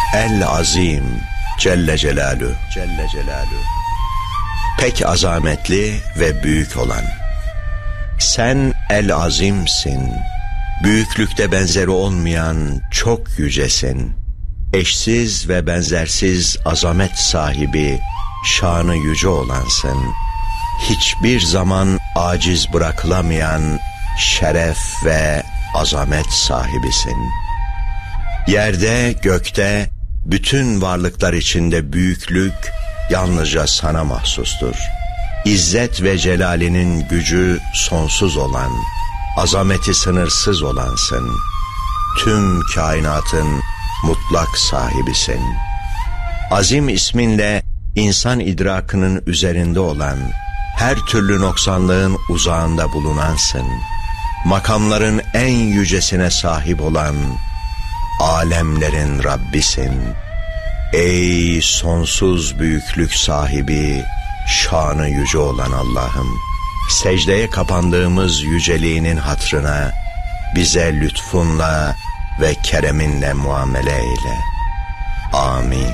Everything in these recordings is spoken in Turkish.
El Azim Celle Celaluhu. Pek azametli ve büyük olan. Sen El Azim'sin. Büyüklükte benzeri olmayan çok yücesin. Eşsiz ve benzersiz azamet sahibi, şanı yüce olansın. Hiçbir zaman aciz bırakılamayan şeref ve azamet sahibisin. Yerde, gökte, bütün varlıklar içinde büyüklük yalnızca sana mahsustur. İzzet ve celalinin gücü sonsuz olan, azameti sınırsız olansın. Tüm kainatın mutlak sahibisin. Azim isminle insan idrakının üzerinde olan, her türlü noksanlığın uzağında bulunansın. Makamların en yücesine sahip olan, alemlerin Rabbisin. Ey sonsuz büyüklük sahibi, şanı yüce olan Allah'ım, secdeye kapandığımız yüceliğinin hatrına bize lütfunla ve kereminle muamele eyle. Amin.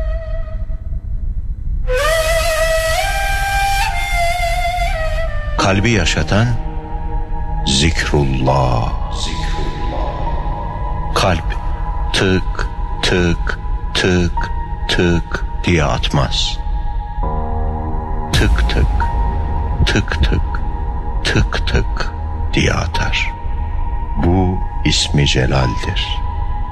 Kalbi yaşatan zikrullah. Kalp tık tık tık tık diye atmaz. Tık tık tık tık tık tık diye atar. Bu ismi celaldir.